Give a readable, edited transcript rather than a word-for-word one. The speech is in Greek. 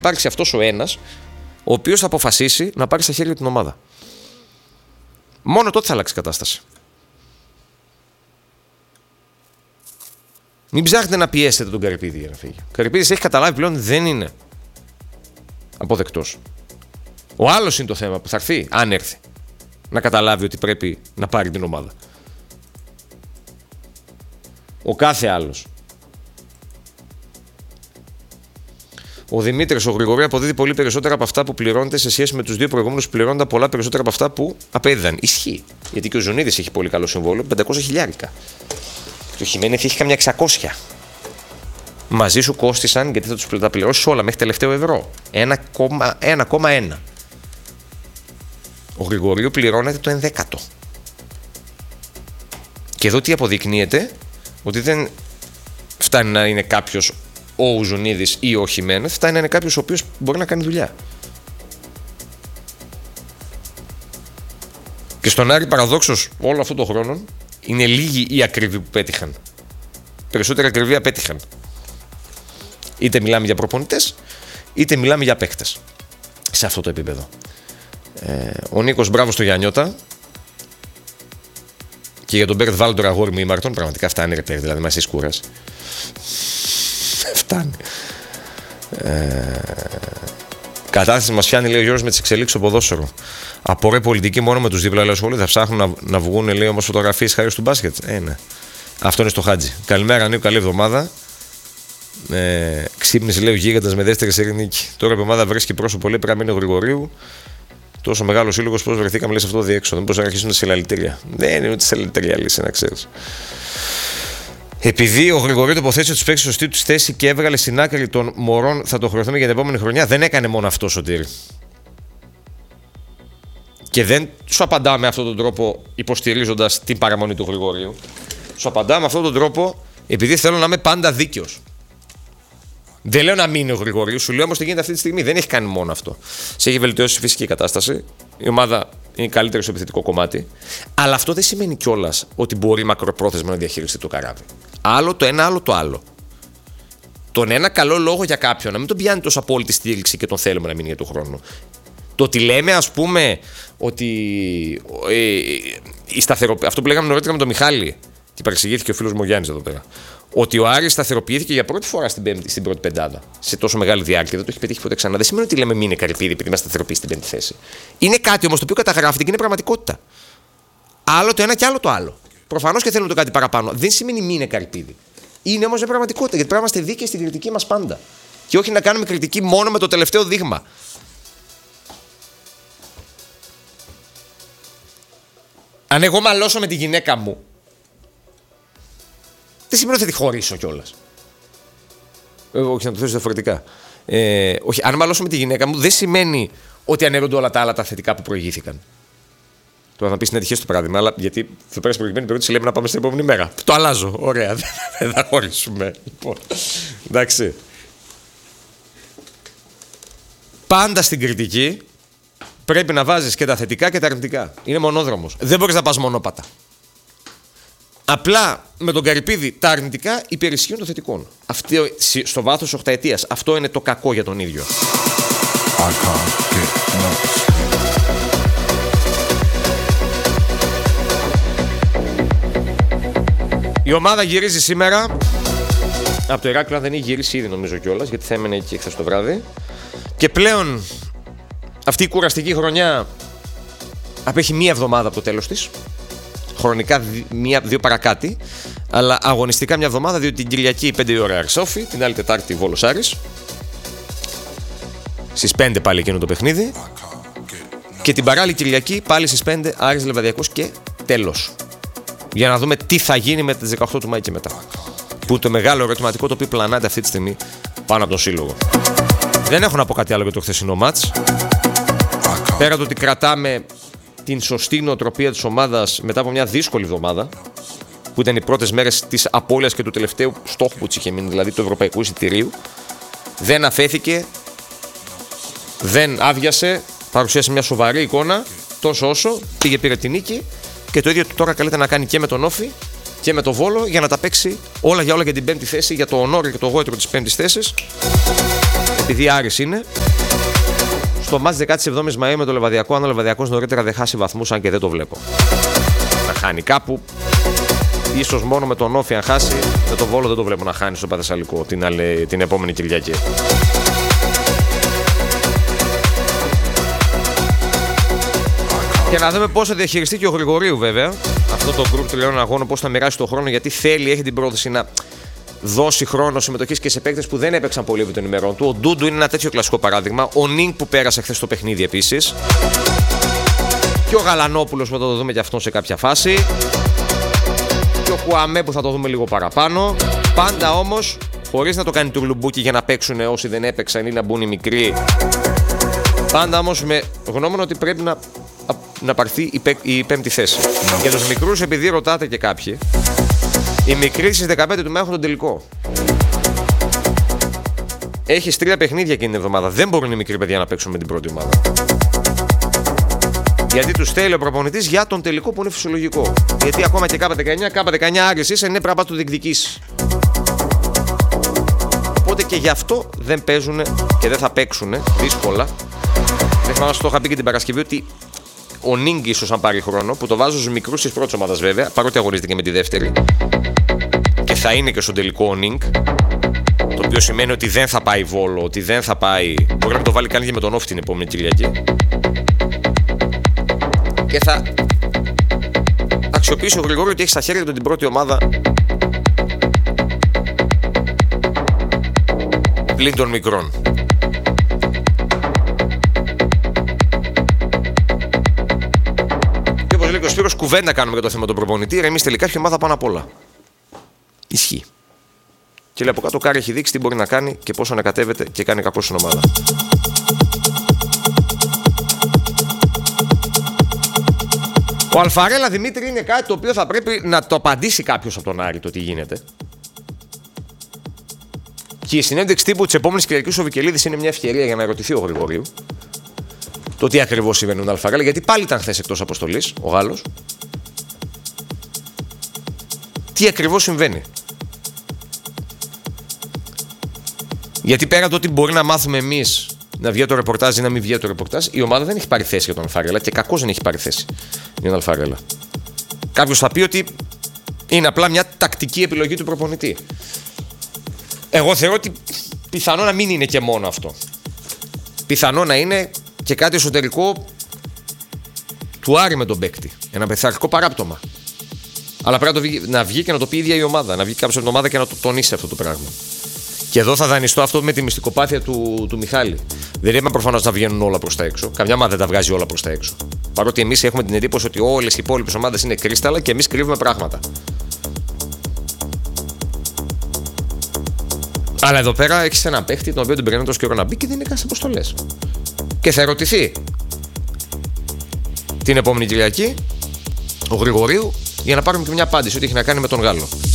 υπάρξει αυτός ο ένας, ο οποίος θα αποφασίσει να πάρει στα χέρια την ομάδα. Μόνο τότε θα αλλάξει η κατάσταση. Μην ψάχνετε να πιέσετε τον Καρυπίδη για να φύγει. Ο Καρυπίδης έχει καταλάβει πλέον δεν είναι αποδεκτός. Ο άλλος είναι το θέμα που θα έρθει, αν έρθει, να καταλάβει ότι πρέπει να πάρει την ομάδα. Ο κάθε άλλος. Ο Δημήτρης, ο Γρηγορίου αποδίδει πολύ περισσότερα από αυτά που πληρώνεται σε σχέση με τους δύο προηγούμενους που πληρώνονταν πολλά περισσότερα από αυτά που απέδιδαν. Ισχύει. Γιατί και ο Ζωνίδης έχει πολύ καλό συμβόλαιο, 500 χιλιάρικα. Και ο Χιμένεθ έχει καμιά 600. Μαζί σου κόστησαν, γιατί θα τους τα πληρώσεις όλα μέχρι τελευταίο ευρώ. 1,1. Ο Γρηγορίου πληρώνεται το 11ο. Και εδώ τι αποδεικνύεται, ότι δεν φτάνει να είναι κάποιος ο Ουζουνίδης ή ο Χιμένεθ, φτάνει να είναι κάποιος ο οποίος μπορεί να κάνει δουλειά. Και στον Άρη παραδόξως όλο αυτό το χρόνο είναι λίγοι οι ακριβοί που πέτυχαν. Περισσότερη ακριβή απέτυχαν. Είτε μιλάμε για προπονητές, είτε μιλάμε για παίκτες. Σε αυτό το επίπεδο. Ο Νίκος, μπράβο στο Γιαννιώτα. Και για τον Μπέρτ Βάλντορ, αγόρι μου ήμαρτον. Πραγματικά φτάνει ρε παιδί, δηλαδή μας είσαι κούρας. Φτάνει. Κατάσταση μας πιάνει, λέει ο Γιώργος, με τις εξελίξεις στο ποδόσφαιρο. Απορρέει πολιτική μόνο με τους δίπλα, λέει, σχολείο. Θα ψάχνουν να βγουν, λέει, όμως φωτογραφίες χάρη του μπάσκετ. Ναι. Αυτό είναι στο Χάτζι. Καλημέρα, Νίκο, καλή εβδομάδα. Ξύπνησε, λέει ο Γίγαντας με δεύτερη σερί νίκη. Τώρα η ομάδα βρίσκει πρόσωπο, λέει, πρέπει να μείνει ο Γρηγορίου. Τόσο μεγάλο σύλλογο, πώς βρεθήκαμε, λέει, σε αυτό το διέξοδο. Μήπως να αρχίσουν σε συλλαλητήρια. Δεν είναι ούτε συλλαλητήρια λύση, να ξέρεις. Επειδή ο Γρηγορίου τοποθέτησε του παίκτες σωστή του θέση και έβγαλε στην άκρη των μωρών, θα το χρεωθούμε για την επόμενη χρονιά. Δεν έκανε μόνο αυτό, Σωτήρη. Και δεν σου απαντάμε με αυτόν τον τρόπο υποστηρίζοντας την παραμονή του Γρηγορίου. Σου απαντάμε με αυτόν τον τρόπο επειδή θέλω να είμαι πάντα δίκαιος. Δεν λέω να μείνει ο Γρηγορίου, σου λέω όμως τι γίνεται αυτή τη στιγμή. Δεν έχει κάνει μόνο αυτό. Σε έχει βελτιώσει η φυσική κατάσταση. Η ομάδα είναι καλύτερη στο επιθετικό κομμάτι. Αλλά αυτό δεν σημαίνει κιόλας ότι μπορεί μακροπρόθεσμα να διαχειριστεί το καράβι. Άλλο το ένα, άλλο το άλλο. Τον ένα καλό λόγο για κάποιον να μην τον πιάνει τόσο απόλυτη στήριξη και τον θέλουμε να μείνει για τον χρόνο. Το ότι λέμε, ας πούμε, ότι αυτό που λέγαμε νωρίτερα με τον Μιχάλη, και παρεξηγήθηκε ο φίλος μου ο Γιάννης εδώ πέρα, ότι ο Άρης σταθεροποιήθηκε για πρώτη φορά στην πρώτη πεντάδα σε τόσο μεγάλη διάρκεια, δεν το έχει πετύχει ποτέ ξανά. Δεν σημαίνει ότι λέμε μείνε Καρυπίδη επειδή μας σταθεροποιεί στην πέμπτη θέση. Είναι κάτι όμως το οποίο καταγράφεται και είναι πραγματικότητα. Άλλο το ένα και άλλο το άλλο. Προφανώς και θέλουμε το κάτι παραπάνω. Δεν σημαίνει μείνε Καρυπίδη. Είναι όμως μια πραγματικότητα, γιατί πρέπει να είμαστε δίκαιοι στην κριτική μας πάντα. Και όχι να κάνουμε κριτική μόνο με το τελευταίο δείγμα. Αν εγώ μαλώσω με τη γυναίκα μου, δεν σημαίνει ότι θα τη χωρίσω κιόλας. Όχι, να το θέσω διαφορετικά. Όχι, αν μαλώσω με τη γυναίκα μου, δεν σημαίνει ότι αναιρούνται όλα τα άλλα τα θετικά που προηγήθηκαν. Τώρα θα πει είναι ατυχές το παράδειγμα, αλλά γιατί θα πέρασε προηγουμένη περίπτωση, λέμε να πάμε στην επόμενη μέρα. Το αλλάζω. Ωραία, δεν θα χωρίσουμε. Λοιπόν, εντάξει. Πάντα στην κριτική πρέπει να βάζεις και τα θετικά και τα αρνητικά. Είναι μονόδρομος. Δεν μπορείς να πας μονόπατα. Απλά με τον Καρυπίδη τα αρνητικά υπερισχύουν των θετικών. Αυτό στο βάθος 8 ετίας. Αυτό είναι το κακό για τον ίδιο. Η ομάδα γυρίζει σήμερα. Από το Ηράκλειο, αν δεν έχει γυρίσει ήδη νομίζω κιόλας, γιατί θα έμενε εκεί χθες το βράδυ. Και πλέον αυτή η κουραστική χρονιά απέχει μία εβδομάδα από το τέλος της. Χρονικά δύο παρακάτι, αλλά αγωνιστικά μια εβδομάδα, διότι την Κυριακή 5 η ώρα Αρσόφι, την άλλη Τετάρτη Βόλος Άρης. Στις 5 πάλι εκείνο το παιχνίδι. Και την παράλληλη Κυριακή πάλι στις 5 Άρης Λεβαδιακός και τέλος. Για να δούμε τι θα γίνει με τις 18 του Μάη και μετά. Που το μεγάλο ερωτηματικό το οποίο πλανάται αυτή τη στιγμή πάνω από τον σύλλογο. Δεν έχω να πω κάτι άλλο για το χθεσινό μάτς. Πέρα το ότι κρατάμε την σωστή νοοτροπία της ομάδας μετά από μια δύσκολη εβδομάδα, που ήταν οι πρώτες μέρες της απώλειας και του τελευταίου στόχου που της είχε μείνει, δηλαδή του ευρωπαϊκού εισιτηρίου, δεν αφέθηκε, δεν άδειασε, παρουσίασε μια σοβαρή εικόνα, τόσο όσο πήγε πήρε την νίκη, και το ίδιο τώρα καλείται να κάνει και με τον Όφη και με τον Βόλο, για να τα παίξει όλα για την πέμπτη θέση, για το ονόριο και το γόητρο της πέμπτης θέσης. επειδή Άρης είναι, στο μάτς 17 Μαΐου με το Λεβαδιακό, αν ο Λεβαδιακός νωρίτερα δεν χάσει βαθμούς, αν και δεν το βλέπω να χάνει κάπου. Ίσως μόνο με τον Όφη αν χάσει, με τον Βόλο δεν το βλέπω να χάνει στο Παθεσσαλικό την επόμενη Κυριακή. Και να δούμε πώς θα διαχειριστεί και ο Γρηγορίου βέβαια αυτό το γκρουπ 3 αγώνων, πώς θα μοιράσει τον χρόνο, γιατί έχει την πρόθεση να δώσει χρόνο συμμετοχής και σε παίκτες που δεν έπαιξαν πολύ επί των ημερών του. Ο Ντούντου είναι ένα τέτοιο κλασικό παράδειγμα. Ο Νίνγκ που πέρασε χθες το παιχνίδι επίσης. Και ο Γαλανόπουλος που θα το δούμε και αυτόν σε κάποια φάση. Και ο Κουαμέ που θα το δούμε λίγο παραπάνω. Πάντα όμως χωρίς να το κάνει τουρλουμπούκι για να παίξουν όσοι δεν έπαιξαν ή να μπουν οι μικροί. Πάντα όμως με γνώμονα ότι πρέπει να πάρθει η πέμπτη θέση. Για τους μικρούς, επειδή ρωτάτε και κάποιοι, οι μικροί στις 15 του Μαΐου έχουν τον τελικό. Έχεις 3 παιχνίδια εκείνη την εβδομάδα. Δεν μπορούν οι μικροί παιδιά να παίξουν με την πρώτη ομάδα. Γιατί τους θέλει ο προπονητής για τον τελικό που είναι φυσιολογικό. Γιατί ακόμα και K19 Άρης είσαι, ναι, πρέπει να το διεκδικήσεις. Οπότε και γι' αυτό δεν παίζουν και δεν θα παίξουν δύσκολα. Δεν θυμάμαι, το είχα πει και την Παρασκευή ότι ο Νίνγκ ίσως αν πάρει χρόνο, που το βάζω στους μικρούς της πρώτης ομάδας βέβαια, παρότι αγωνίζεται και με τη δεύτερη. Και θα είναι και στο τελικό ο Νίνγκ. Το οποίο σημαίνει ότι δεν θα πάει Βόλο, ότι δεν θα πάει. Μπορεί να το βάλει καν και με τον Όφη την επόμενη Κυριακή. Και θα αξιοποιήσει ο Γρηγόριο ότι έχει στα χέρια του την πρώτη ομάδα πλην των μικρών. Και όπως λέει και ο Σπύρος, κουβέντα κάνουμε για το θέμα του προπονητή. Εμείς τελικά ποια ομάδα πάνω απ' όλα. Ισχύει. Και λέει από κάτω, ο Κάρη έχει δείξει τι μπορεί να κάνει και πώς ανακατεύεται και κάνει κακό στην ομάδα. Ο Αλφαρέλα, Δημήτρη, είναι κάτι το οποίο θα πρέπει να το απαντήσει κάποιος από τον Άρη το τι γίνεται. Και η συνέντευξη τύπου της επόμενης Κυριακής ο Βικελίδης είναι μια ευκαιρία για να ερωτηθεί ο Γρηγορίου το τι ακριβώς συμβαίνει με τον Αλφαρέλα, γιατί πάλι ήταν χθες εκτός αποστολής ο Γάλλος. Τι ακριβώς συμβαίνει. Γιατί πέρα το ότι μπορεί να μάθουμε εμείς να βγει το ρεπορτάζ ή να μην βγει το ρεπορτάζ, η ομάδα δεν έχει πάρει θέση για τον Αλφαρέλα και κακώς δεν έχει πάρει θέση για τον Αλφαρέλα. Κάποιος θα πει ότι είναι απλά μια τακτική επιλογή του προπονητή. Εγώ θεωρώ ότι πιθανό να μην είναι και μόνο αυτό. Πιθανό να είναι και κάτι εσωτερικό του Άρη με τον παίκτη. Ένα πειθαρχικό παράπτωμα. Αλλά πρέπει να βγει και να το πει η ίδια η ομάδα. Να βγει κάποιος από την ομάδα και να το τονίσει αυτό το πράγμα. Και εδώ θα δανειστώ αυτό με τη μυστικοπάθεια του Μιχάλη. Δεν είπαμε προφανώς να βγαίνουν όλα προς τα έξω. Καμιά ομάδα δεν τα βγάζει όλα προς τα έξω. Παρότι εμείς έχουμε την εντύπωση ότι όλες οι υπόλοιπες ομάδες είναι κρίσταλα και εμείς κρύβουμε πράγματα. Αλλά εδώ πέρα έχεις έναν παίχτη τον οποίο τον περιμένει τόσο καιρό να μπει και δεν είναι καν σε αποστολές. Και θα ερωτηθεί την επόμενη Κυριακή ο Γρηγορίου για να πάρουμε και μια απάντηση ό,τι έχει να κάνει με τον Γάλλο.